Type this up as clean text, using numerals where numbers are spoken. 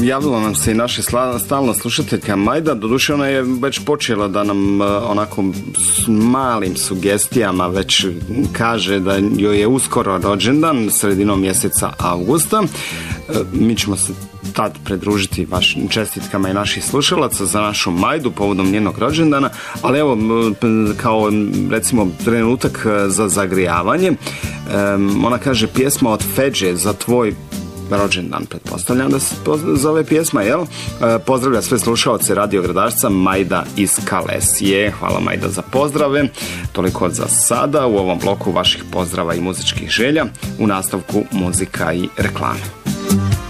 javila nam se i naša stalna slušateljka Majda, doduše ona je već počela da nam onako s malim sugestijama već kaže da joj je uskoro rođendan, sredinom mjeseca avgusta. Mi ćemo se tad pridružiti vašim čestitkama i naših slušalaca za našu Majdu povodom njenog rođendana, ali evo kao recimo trenutak za zagrijavanje, ona kaže pjesma od Feđe za tvoj rođendan, pretpostavljam da se zove pjesma, jel? Pozdravlja sve slušaoce Radio Gradašca, Majda iz Kalesije. Hvala Majda za pozdrave. Toliko za sada u ovom bloku vaših pozdrava i muzičkih želja. U nastavku muzika i reklame.